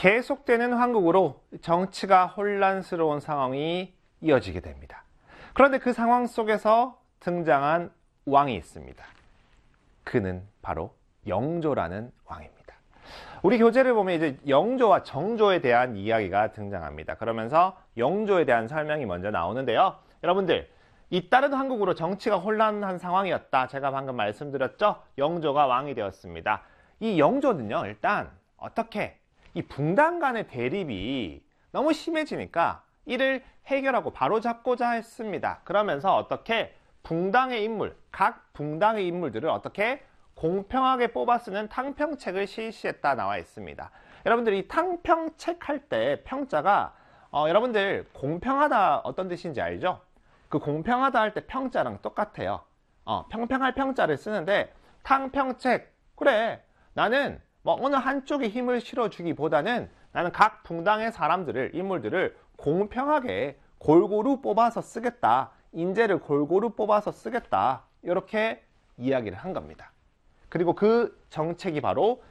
계속되는 황국으로 정치가 혼란스러운 상황이 이어지게 됩니다. 그런데 그 상황 속에서 등장한 왕이 있습니다. 그는 바로 영조라는 왕입니다. 우리 교재를 보면 이제 영조와 정조에 대한 이야기가 등장합니다. 그러면서 영조에 대한 설명이 먼저 나오는데요. 여러분들, 잇따른 한국으로 정치가 혼란한 상황이었다. 제가 방금 말씀드렸죠? 영조가 왕이 되었습니다. 이 영조는요, 일단 어떻게 이 붕당 간의 대립이 너무 심해지니까 이를 해결하고 바로잡고자 했습니다. 그러면서 어떻게 붕당의 인물, 각 붕당의 인물들을 어떻게 공평하게 뽑아 쓰는 탕평책을 실시했다 나와 있습니다. 여러분들 이 탕평책 할 때 평자가 여러분들 공평하다 어떤 뜻인지 알죠? 그 공평하다 할 때 평자랑 똑같아요. 평평할 평자를 쓰는데 탕평책, 그래 나는 뭐 어느 한쪽에 힘을 실어주기보다는 나는 각 붕당의 사람들을, 인물들을 공평하게 골고루 뽑아서 쓰겠다. 인재를 골고루 뽑아서 쓰겠다. 이렇게 이야기를 한 겁니다. 그리고 그 정책이 바로